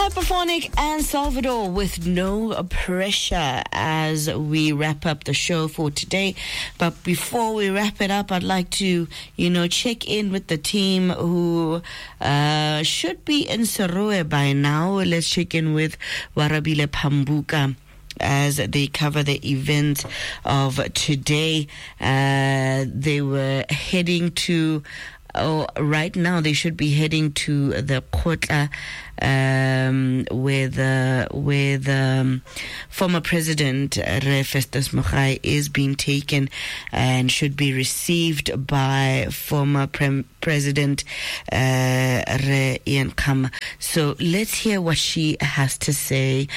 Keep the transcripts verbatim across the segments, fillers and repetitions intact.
Hyperphonic and Salvador with No Pressure as we wrap up the show for today. But before we wrap it up, I'd like to, you know, check in with the team who uh, should be in Serowe by now. Let's check in with Warabile Pambuka as they cover the event of today. Uh, they were heading to Oh, right now they should be heading to the Kotla, um, where the where the um, former president Re Festus Mogae is being taken and should be received by former Prem- President uh, Re Ian Khama. So let's hear what she has to say.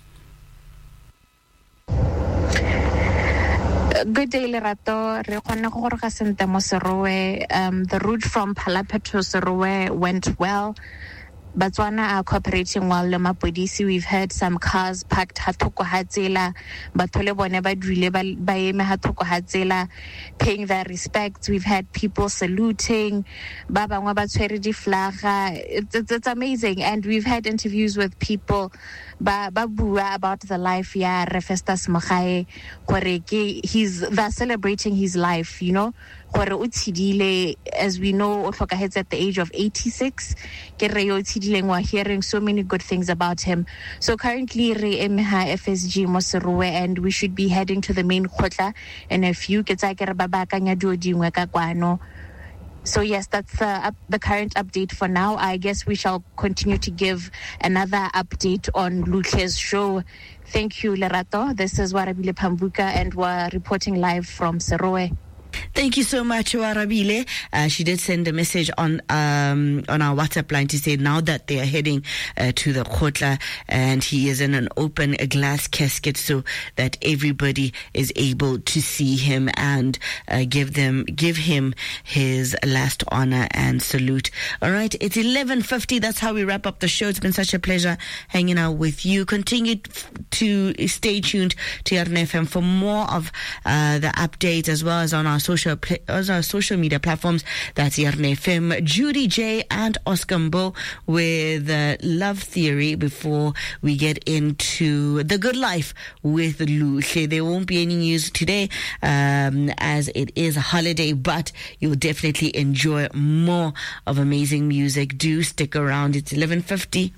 Good day, Lerato. Re kgona go goroga sentle mo Serowe. Um, the route from Phalape to Serowe went well. Batswana are cooperating well le mapodisi. We've heard some cars parked ha thoko ha tsela, batho le bone ba dule ba eme ha thoko ha tsela, paying their respects. We've had people saluting, ba bangwe ba tshwere di flaga. It's, it's, it's amazing. And we've had interviews with people ba ba bua about the life ya Re Festus Mogae, gore ke he's they're celebrating his life, you know. Gore o tshidile, as we know, o hlokahetse at the age of eighty-six. Ke re yo tshidileng, we're hearing so many good things about him. So currently re emha F S G mo Serowe, and we should be heading to the main khotla in a few. Ke tsa ke re ba bakanya dio dingwe ka kwano. So yes, that's uh, up, the current update for now. I guess we shall continue to give another update on Lutle's show. Thank you, Lerato. This is Warabile Pambuka, and we're reporting live from Serowe. Thank you so much, Warabile. Uh, she did send a message on um, on our WhatsApp line to say now that they are heading uh, to the Kotla, and he is in an open a glass casket so that everybody is able to see him and uh, give them give him his last honor and salute. All right, it's eleven fifty. That's how we wrap up the show. It's been such a pleasure hanging out with you. Continue to stay tuned to R N F M for more of uh, the updates, as well as on our social pla- as our social media platforms. That's R N F M. Judy J and Oscar Mbo with uh, Love Theory before we get into The Good Life with Luhle. There won't be any news today um, as it is a holiday, but you'll definitely enjoy more of amazing music. Do stick around. It's eleven fifty.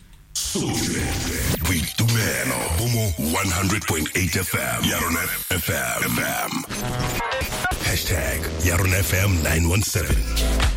Boitumelo, Bomo one hundred point eight F M, Yarona F M. Hashtag Yarona F M nine one seven.